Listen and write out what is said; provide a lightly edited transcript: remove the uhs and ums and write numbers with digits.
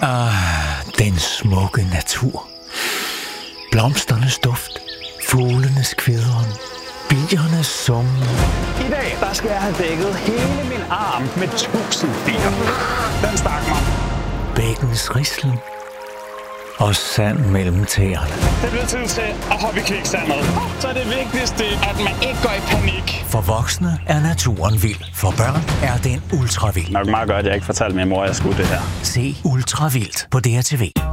Den smukke natur. Blomsternes duft. Fuglenes kvidren. Biernes summen. I dag, der skal jeg have dækket hele min arm med 1000 bier. Den stak mig. Bækkens rislen. Og sand mellem tæerne. Det bliver tid til at hoppe i kviksandet. Så er det vigtigste, at man ikke går i panik. For voksne er naturen vild. For børn er den ultravild. Nok meget godt, at jeg ikke fortalte min mor, at jeg skulle det her. Se Ultravildt på DRTV.